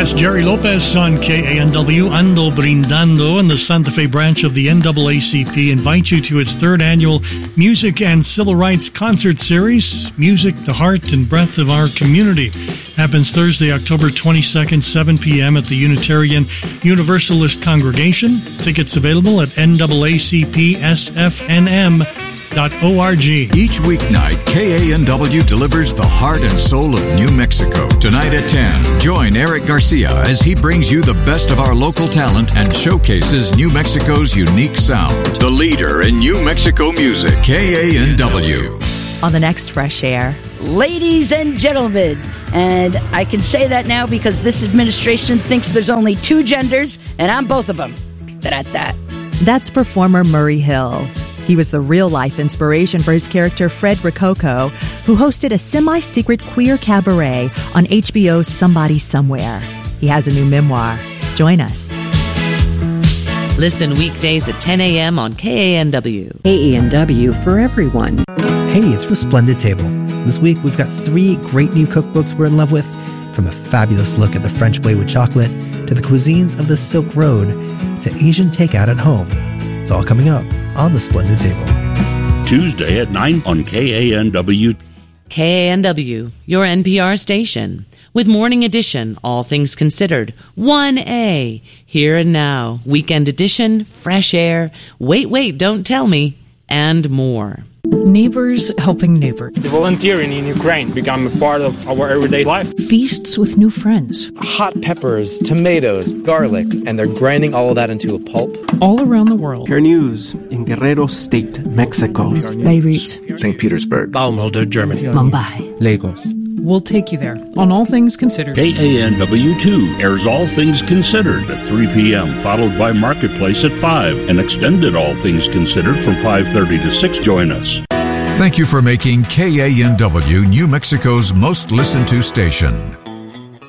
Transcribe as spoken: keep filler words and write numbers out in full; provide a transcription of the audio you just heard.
That's Jerry Lopez on K A N W. Ando Brindando, and the Santa Fe branch of the N double A C P invite you to its third annual Music and Civil Rights Concert Series, Music, the Heart and Breath of Our Community. Happens Thursday, October twenty-second, seven p.m. at the Unitarian Universalist Congregation. Tickets available at N double A C P S F N M dot org. Each weeknight, K A N W delivers the heart and soul of New Mexico. Tonight at ten, join Eric Garcia as he brings you the best of our local talent and showcases New Mexico's unique sound. The leader in New Mexico music. K A N W. On the next Fresh Air. Ladies and gentlemen, and I can say that now because this administration thinks there's only two genders, and I'm both of them. Da-da-da. That's performer Murray Hill. He was the real-life inspiration for his character Fred Rococo, who hosted a semi-secret queer cabaret on H B O's Somebody Somewhere. He has a new memoir. Join us. Listen weekdays at ten a.m. on K A N W. K A N W for everyone. Hey, it's The Splendid Table. This week we've got three great new cookbooks we're in love with, from a fabulous look at the French way with chocolate to the cuisines of the Silk Road to Asian takeout at home. It's all coming up on The Splendid Table. Tuesday at nine on K A N W. K A N W, your N P R station. With Morning Edition, All Things Considered. one A, Here and Now. Weekend Edition, Fresh Air, Wait, Wait, Don't Tell Me, and more. Neighbors helping neighbors. The volunteering in Ukraine become a part of our everyday life. Feasts with new friends. Hot peppers, tomatoes, garlic, and they're grinding all of that into a pulp. All around the world. Care News in Guerrero State, Mexico. Beirut. Saint Petersburg. Baumelder, Germany. Mumbai. Lagos. We'll take you there on All Things Considered. K A N W two airs All Things Considered at three p.m., followed by Marketplace at five, and extended All Things Considered from five thirty to six. Join us. Thank you for making K A N W New Mexico's most listened to station.